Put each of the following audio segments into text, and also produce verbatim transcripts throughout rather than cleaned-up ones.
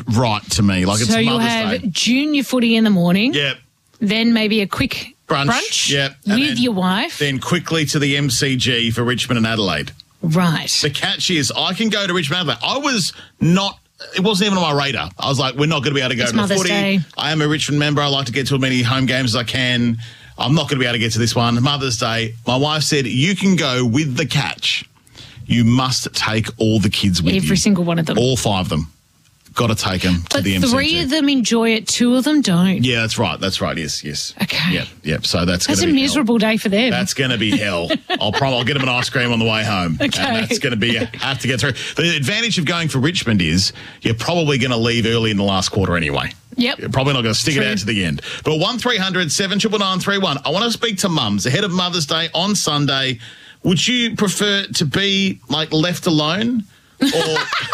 right to me. Like it's so Mother's you'll have Day. junior footy in the morning. Yep. Then maybe a quick Brunch. brunch Yep. And with then- your wife. Then quickly to the M C G for Richmond and Adelaide. Right. The catch is I can go to Richmond and Adelaide. I was not... It wasn't even on my radar. I was like, we're not going to be able to go It's to the Mother's footy. Day. I am a Richmond member. I like to get to as many home games as I can. I'm not going to be able to get to this one. Mother's Day. My wife said, you can go with the catch. You must take all the kids with you. Every single one of them. All five of them. Got to take them to But the M C G. three of them enjoy it, two of them don't. Yeah, that's right. That's right. Yes, yes. Okay. Yep, yep. So that's going That's to a be miserable hell. day for them. That's going to be hell. I'll prom- I'll get them an ice cream on the way home. Okay. And that's going to be, have to get through. The advantage of going for Richmond is you're probably going to leave early in the last quarter anyway. Yep. You're probably not going to stick True. it out to the end. But one three hundred seven nine nine three one. I want to speak to mums ahead of Mother's Day on Sunday. Would you prefer to be, like, left alone? Or...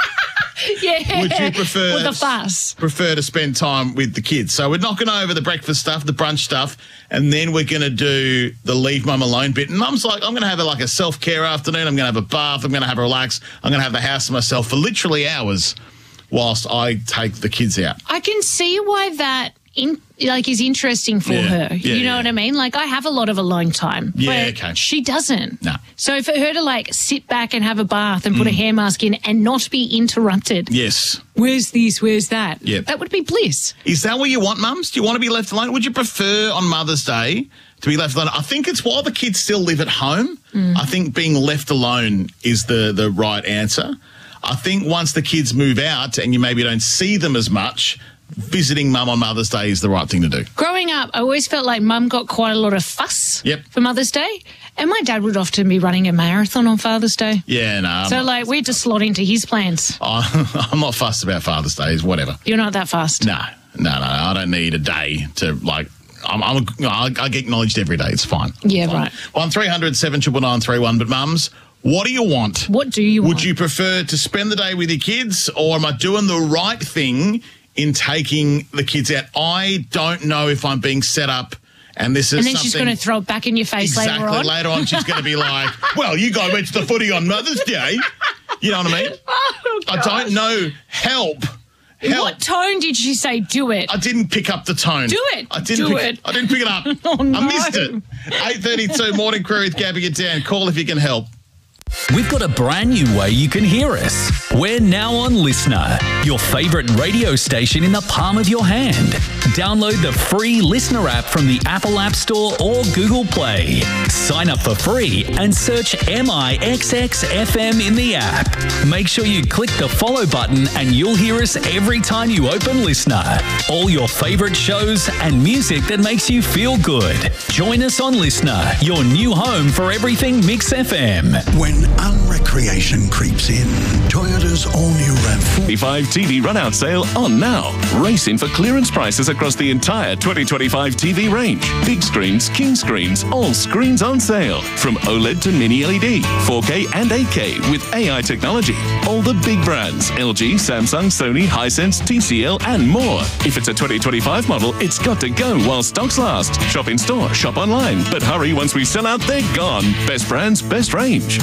Yeah. Would you prefer With a fuss. prefer to spend time with the kids? So we're knocking over the breakfast stuff, the brunch stuff, and then we're going to do the leave mum alone bit. And mum's like, I'm going to have a, like a self-care afternoon. I'm going to have a bath. I'm going to have a relax. I'm going to have the house to myself for literally hours whilst I take the kids out. I can see why that in, like is interesting for Yeah. her. Yeah, you know yeah. what I mean? Like I have a lot of alone time. Yeah, but okay. She doesn't. No. So for her to like sit back and have a bath and put a hair mask in and not be interrupted. Yes. Where's this? Where's that? Yeah. That would be bliss. Is that what you want, mums? Do you want to be left alone? Would you prefer on Mother's Day to be left alone? I think it's while the kids still live at home. Mm. I think being left alone is the, the right answer. I think once the kids move out and you maybe don't see them as much, visiting mum on Mother's Day is the right thing to do. Growing up, I always felt like mum got quite a lot of fuss Yep. for Mother's Day. And my dad would often be running a marathon on Father's Day. Yeah, no. I'm So, not- like, we had to slot into his plans. I'm not fussed about Father's Day. Whatever. You're not that fast. No, no, no. I don't need a day to, like, I'm, I'm, I I get acknowledged every day. It's fine. Yeah, Fine. right. one three hundred seven nine nine three one. But, mums, what do you want? What do you want? Would you prefer to spend the day with your kids, or am I doing the right thing in taking the kids out? I don't know if I'm being set up, and this is And then something... she's going to throw it back in your face exactly, later on. later on she's going to be like, well, you guys went to the footy on Mother's Day. You know what I mean? Oh, I don't know. Help. Help. What tone did she say do it? I didn't pick up the tone. Do it. I didn't Do pick, it. I didn't pick it up. Oh, no. I missed it. eight thirty-two Morning Crew with Gabby and Dan. Call if you can help. We've got a brand new way you can hear us. We're now on Listener, your favourite radio station in the palm of your hand. Download the free Listener app from the Apple App Store or Google Play. Sign up for free and search M I X X F M in the app. Make sure you click the follow button and you'll hear us every time you open Listener. All your favourite shows and music that makes you feel good. Join us on Listener, your new home for everything Mix F M. When unrecreation creeps in, Toyota's all-new RAV four twenty-five T V run-out sale on now. Racing for clearance prices across the entire twenty twenty-five T V range. Big screens, king screens, all screens on sale. From OLED to mini L E D, four K and eight K with A I technology. All the big brands, L G, Samsung, Sony, Hisense, T C L and more. If it's a twenty twenty-five model, it's got to go while stocks last. Shop in store, shop online. But hurry, once we sell out, they're gone. Best brands, best range.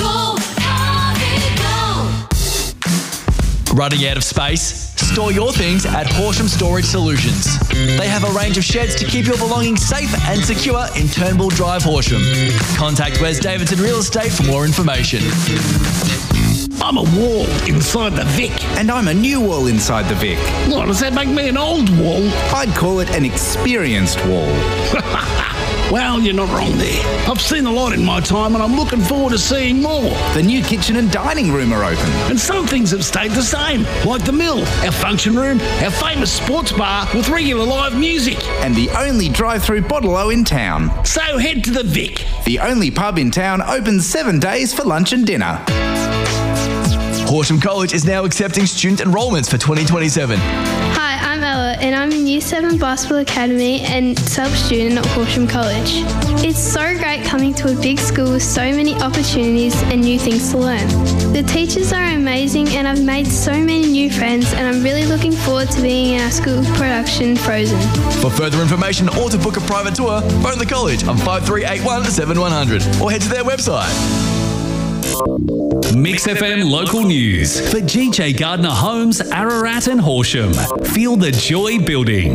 Running out of space? Store your things at Horsham Storage Solutions. They have a range of sheds to keep your belongings safe and secure in Turnbull Drive, Horsham. Contact Wes Davidson Real Estate for more information. I'm a wall inside the Vic. And I'm a new wall inside the Vic. What, does that make me an old wall? I'd call it an experienced wall. Well, you're not wrong there. I've seen a lot in my time and I'm looking forward to seeing more. The new kitchen and dining room are open. And some things have stayed the same, like the mill, our function room, our famous sports bar with regular live music. And the only drive-through bottle-o in town. So head to the Vic. The only pub in town open seven days for lunch and dinner. Horsham College is now accepting student enrolments for twenty twenty-seven. Hi, I'm Ella and I'm in Year seven Basketball Academy and sub-student at Horsham College. It's so great coming to a big school with so many opportunities and new things to learn. The teachers are amazing and I've made so many new friends and I'm really looking forward to being in our school production Frozen. For further information or to book a private tour, phone the college on five three eight one seven one zero zero or head to their website. Mix F M local news for G J Gardner Homes, Ararat and Horsham. Feel the joy building.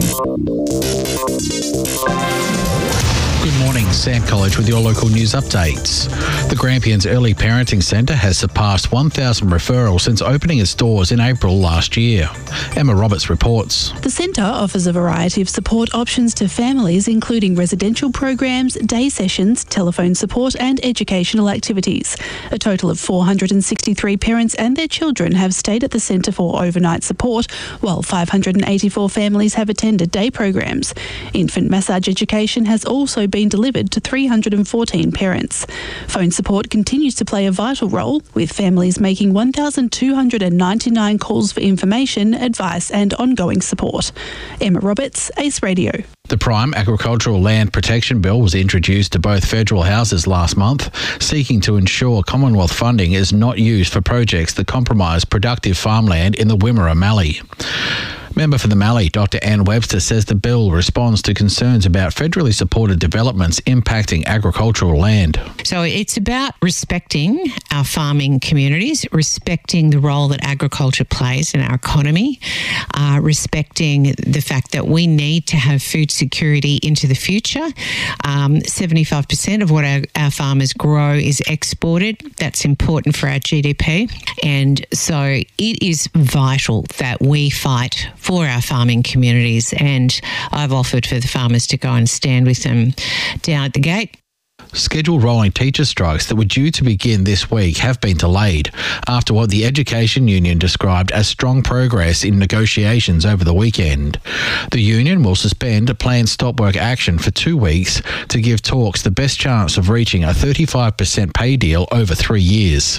Good morning, Sam College with your local news updates. The Grampians Early Parenting Centre has surpassed one thousand referrals since opening its doors in April last year. Emma Roberts reports. The centre offers a variety of support options to families, including residential programs, day sessions, telephone support and educational activities. A total of four hundred sixty-three parents and their children have stayed at the centre for overnight support, while five hundred eighty-four families have attended day programs. Infant massage education has also been delivered to three hundred fourteen parents. Phone support continues to play a vital role, with families making one thousand two hundred ninety-nine calls for information, advice and ongoing support. Emma Roberts, Ace Radio. The Prime Agricultural Land Protection Bill was introduced to both federal houses last month, seeking to ensure Commonwealth funding is not used for projects that compromise productive farmland in the Wimmera Mallee. Member for the Mallee, Doctor Ann Webster, says the bill responds to concerns about federally supported developments impacting agricultural land. So it's about respecting our farming communities, respecting the role that agriculture plays in our economy, uh, respecting the fact that we need to have food security into the future. Um, seventy-five percent of what our, our farmers grow is exported. That's important for our G D P. And so it is vital that we fight for our farming communities, and I've offered for the farmers to go and stand with them down at the gate. Scheduled rolling teacher strikes that were due to begin this week have been delayed after what the Education Union described as strong progress in negotiations over the weekend. The union will suspend a planned stop work action for two weeks to give talks the best chance of reaching a thirty-five percent pay deal over three years.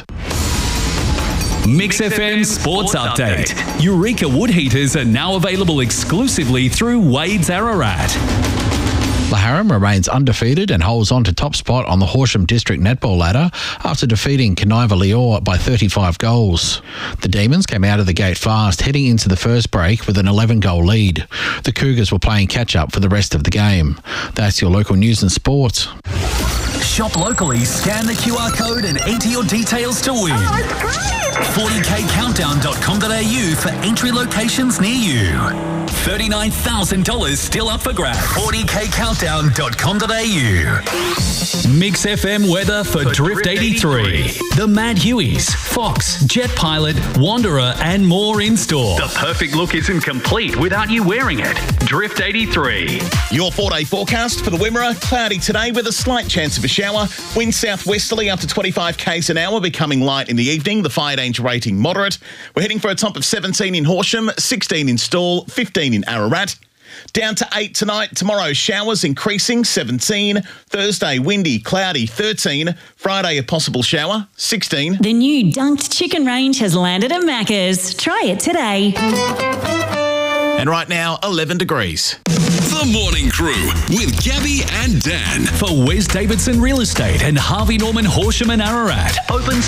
Mix F M Sports Update. Eureka Wood Heaters are now available exclusively through Wade's Ararat. Laharam remains undefeated and holds on to top spot on the Horsham District Netball ladder after defeating Kaniva Lior by thirty-five goals. The Demons came out of the gate fast, heading into the first break with an eleven-goal lead. The Cougars were playing catch-up for the rest of the game. That's your local news and sport. Shop locally, scan the Q R code and enter your details to win. forty k countdown dot com dot a u for entry locations near you. thirty-nine thousand dollars still up for grabs. forty k countdown dot com dot a u. Mix F M weather for Drift eighty-three. The Mad Hueys, Fox, Jet Pilot, Wanderer and more in store. The perfect look isn't complete without you wearing it. Drift eighty-three. Your four-day forecast for the Wimmera. Cloudy today with a slight chance of a shower. Wind southwesterly up to twenty-five k's an hour, becoming light in the evening. The fire danger rating moderate. We're heading for a top of seventeen in Horsham, sixteen in Stawell, fifteen in Ararat. Down to eight tonight. Tomorrow, showers increasing, seventeen. Thursday, windy, cloudy, thirteen. Friday, a possible shower, sixteen. The new Dunked Chicken range has landed at Macca's. Try it today. And right now, eleven degrees. The Morning Crew with Gabby and Dan. For Wes Davidson Real Estate and Harvey Norman Horsham and Ararat. Open